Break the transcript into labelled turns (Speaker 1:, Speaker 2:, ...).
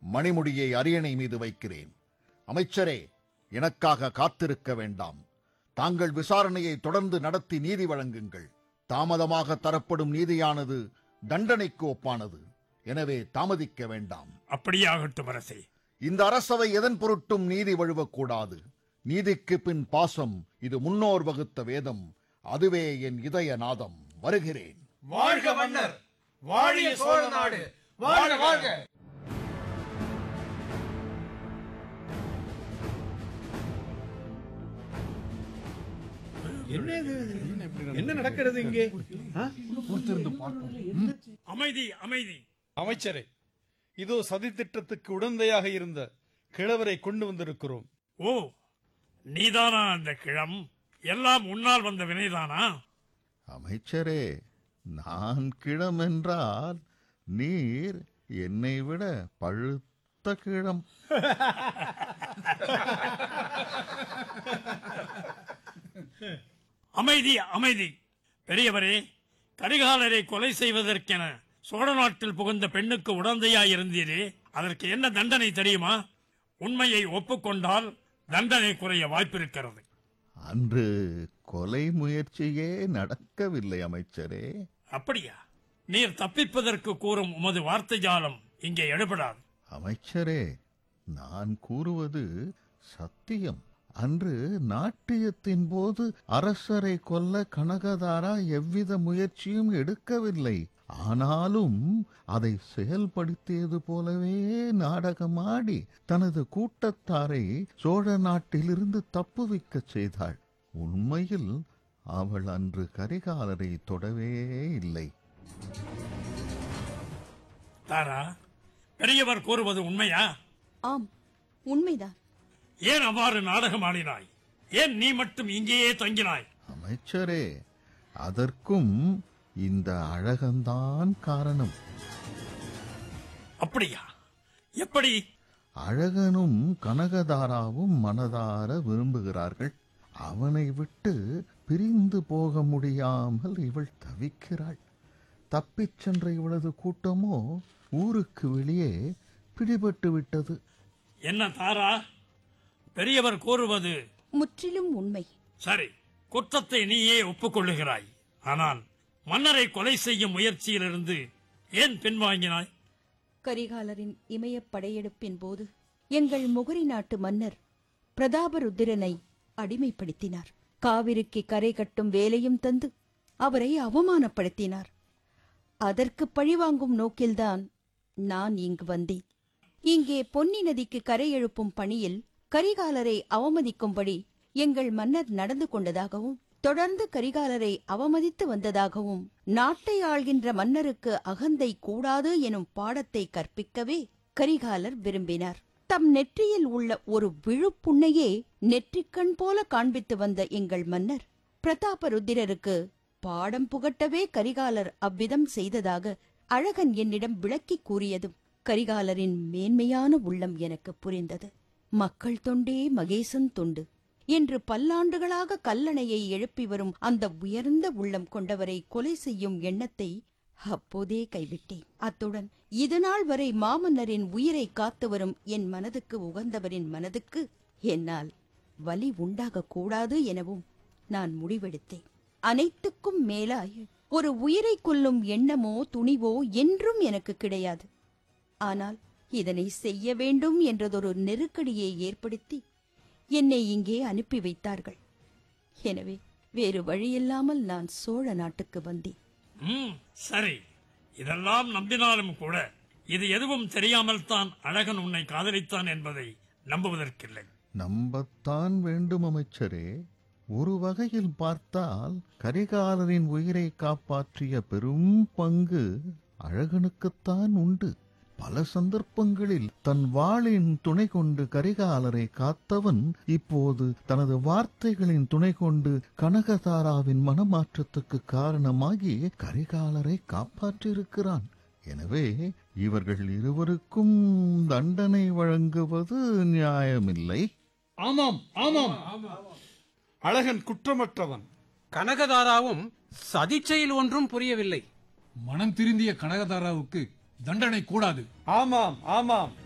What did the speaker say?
Speaker 1: மணிமுடியை அரியணை மீது வைக்கிறேன். அமைச்சரே, எனக்காக காத்திருக்க வேண்டாம். தாங்கள் விசாரணையை தொடர்ந்து நடத்தி நீதி வழங்குங்கள். தாமதமாக தரப்படும் நீதியானது தண்டனைக்கு ஒப்பானது. எனவே தாமதிக்க வேண்டாம்.
Speaker 2: அப்படியே ஆகட்டும் அரசே.
Speaker 1: இந்த அரசவை எதன் பொருட்டும் நீதி வழுவக்கூடாது. நீதிக்கு பின் பாசம், இது முன்னோர் வகுத்த வேதம். அதுவே என் இதய நாதம். வருகிறேன்.
Speaker 3: வாழ்க மன்னர்! வாழிய சோழ நாடு! வாழ்க வாழ்க!
Speaker 4: என்ன நடக்கிறது இங்கே?
Speaker 2: அமைதி, அமைதி.
Speaker 4: அமைச்சரே, இதோ சதி திட்டத்துக்கு உடந்தையாக இருந்த கிழவரை கொண்டு வந்திருக்கிறோம்.
Speaker 2: ஓ, நீதானா அந்த கிழம்? எல்லாம் உன்னால் வந்த வினைதானா?
Speaker 1: அமைச்சரே, நான் கிழம் என்றால் நீர் என்னை விட பழுத்த கிழம்.
Speaker 2: அமைதி, அமைதி. பெரியவரே, கரிகாலரை கொலை செய்வதற்கென சோழ நாட்டில் புகுந்த பெண்ணுக்கு உடந்தையாயிருந்தீரே, அதற்கு என்ன தண்டனை தெரியுமா? உண்மையை ஒப்புக்கொண்டால் தண்டனை குறைய வாய்ப்பிருக்கிறது.
Speaker 1: அன்று கொலை முயற்சியே நடக்கவில்லை அமைச்சரே.
Speaker 2: அப்படியா? நீர் தப்பிப்பதற்கு கூறும் உமது வார்த்தை ஜாலம் இங்கே எடுபடாது.
Speaker 1: அமைச்சரே, நான் கூறுவது சத்தியம். அன்று நாட்டியத்தின் போது அரசரை கொல்ல கனகதாரா எவ்வித முயற்சியும் எடுக்கவில்லை. ஆனாலும் அதை செயல்படுத்தியது போலவே நாடகமாடி தனது கூட்டத்தாரை சோழ நாட்டிலிருந்து தப்புவிக்க செய்தாள். உண்மையில் அவள் அன்று கரிகாலரை தொடவே இல்லை.
Speaker 2: தாரா, பெரியவர் கூறுவது உண்மையா?
Speaker 5: ஆம், உண்மைதான்.
Speaker 2: ஏன் அவ்வாறு நாடகம் ஆடினாய்? ஏன் நீ மட்டும் இங்கேயே தங்கினாய்?
Speaker 1: அமைச்சரே, அதற்கும் இந்த அழகன்தான் காரணம்.
Speaker 2: அப்படியா? எப்படி?
Speaker 1: அழகனும் கனகதாராவும் மனதார விரும்புகிறார்கள். அவனை விட்டு பிரிந்து போக முடியாமல் இவள் தவிக்கிறாள். தப்பிச் சென்ற இவளது கூட்டமோ ஊருக்கு வெளியே பிடிபட்டு விட்டது.
Speaker 2: என்ன தாரா, பெரியவர் கூறுவது
Speaker 5: முற்றிலும் உண்மை.
Speaker 2: சரி, குற்றத்தை நீயே ஒப்புக்கொள்ளுகிறாய். ஆனால் மன்னரை கொலை செய்யும் முயற்சியிலிருந்து ஏன் பின்வாங்கினாய்?
Speaker 5: கரிகாலரின் இமயப் படையெடுப்பின் போது எங்கள் முகரி நாட்டு மன்னர் பிரதாபருத்திரனை அடிமைப்படுத்தினார். காவிரிக்கு கரை கட்டும் வேலையும் தந்து அவரை அவமானப்படுத்தினார். அதற்கு பழிவாங்கும் நோக்கில்தான் நான் இங்கு வந்தேன். இங்கே பொன்னி நதிக்கு கரை எழுப்பும் பணியில் கரிகாலரை அவமதிக்கும்படி எங்கள் மன்னர் நடந்து கொண்டதாகவும், தொடர்ந்து கரிகாலரை அவமதித்து வந்ததாகவும், நாட்டை ஆள்கின்ற மன்னருக்கு அகந்தை கூடாது எனும் பாடத்தை கற்பிக்கவே கரிகாலர் விரும்பினார். தம் நெற்றியில் உள்ள ஒரு விழுப்புண்ணையே நெற்றிக்கண் போல காண்பித்து வந்த எங்கள் மன்னர் பிரதாபருத்திரருக்கு பாடம் புகட்டவே கரிகாலர் அவ்விதம் செய்ததாக அழகன் என்னிடம் விளக்கி கூறியதும் கரிகாலரின் மேன்மையான உள்ளம் எனக்கு புரிந்தது. மக்கள் தொண்டே மகேசன் தொண்டு என்று பல்லாண்டுகளாக கல்லணையை எழுப்பி வரும் அந்த உயர்ந்த உள்ளம் கொண்டவரை கொலை செய்யும் எண்ணத்தை அப்போதே கைவிட்டேன். அத்துடன் இதுநாள் வரை மாமன்னரின் உயிரை காத்து வரும் என் மனதுக்கு உகந்தவரின் மனதுக்கு என்னால் வலி உண்டாகக்கூடாது எனவும் நான் முடிவெடுத்தேன். அனைத்துக்கும் மேலாய் ஒரு உயிரை கொல்லும் எண்ணமோ துணிவோ என்றும் எனக்கு கிடையாது. ஆனால் இதனை செய்ய வேண்டும் என்றதொரு நெருக்கடியை ஏற்படுத்தி என்னை இங்கே அனுப்பி வைத்தார்கள். எனவே வேறு வழியில்லாமல் நான் சோழ நாட்டுக்கு வந்தேன்.
Speaker 2: சரி, இதெல்லாம் நம்பினாலும் கூட இது எதுவும் தெரியாமல் தான் அழகன் உன்னை காதலித்தான் என்பதை நம்புவதற்கில்லை.
Speaker 1: நம்பத்தான் வேண்டும் அமைச்சரே. ஒரு வகையில் பார்த்தால் கரிகாலரின் உயிரை காப்பாற்றிய பெரும் பங்கு அழகனுக்குத்தான் உண்டு. பல சந்தர்ப்பங்களில் தன் வாளின் துணை கொண்டு கரிகாலரை காத்தவன் இப்போது தனது வார்த்தைகளின் துணை கொண்டு கனகதாராவின் மனமாற்றத்துக்கு காரணமாகி கரிகாலரை காப்பாற்றியிருக்கிறான். எனவே இவர்கள் இருவருக்கும் தண்டனை வழங்குவது நியாயமில்லை.
Speaker 4: ஆமாம், ஆமாம். அழகன் குற்றமற்றவன்.
Speaker 6: கனகதாராவும் சதி செயல் ஒன்றும் புரியவில்லை.
Speaker 3: மனம் திருந்திய கனகதாராவுக்கு தண்டனை கூடாது.
Speaker 4: ஆமாம், ஆமாம்.